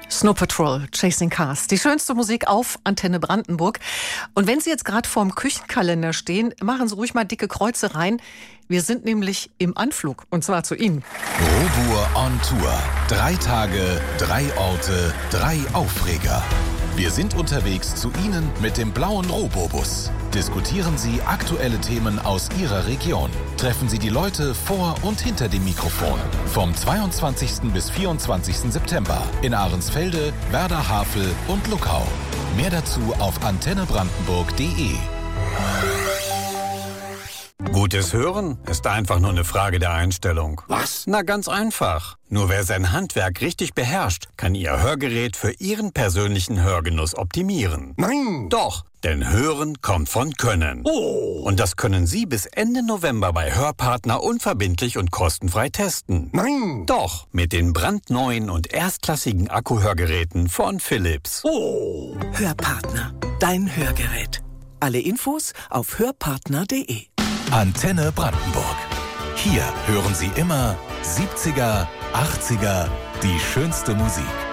Snow Patrol, Chasing Cars. Die schönste Musik auf Antenne Brandenburg. Und wenn Sie jetzt gerade vorm Küchenkalender stehen, machen Sie ruhig mal dicke Kreuze rein. Wir sind nämlich im Anflug, und zwar zu Ihnen. Robur on Tour. 3 Tage, 3 Orte, 3 Aufreger. Wir sind unterwegs zu Ihnen mit dem blauen Robobus. Diskutieren Sie aktuelle Themen aus Ihrer Region. Treffen Sie die Leute vor und hinter dem Mikrofon. Vom 22. bis 24. September in Ahrensfelde, Werder-Havel und Luckau. Mehr dazu auf antennebrandenburg.de. Gutes Hören ist einfach nur eine Frage der Einstellung. Was? Na, ganz einfach. Nur wer sein Handwerk richtig beherrscht, kann Ihr Hörgerät für Ihren persönlichen Hörgenuss optimieren. Nein! Doch, denn Hören kommt von Können. Oh! Und das können Sie bis Ende November bei Hörpartner unverbindlich und kostenfrei testen. Nein! Doch, mit den brandneuen und erstklassigen Akkuhörgeräten von Philips. Oh! Hörpartner, dein Hörgerät. Alle Infos auf hörpartner.de. Antenne Brandenburg. Hier hören Sie immer 70er, 80er, die schönste Musik.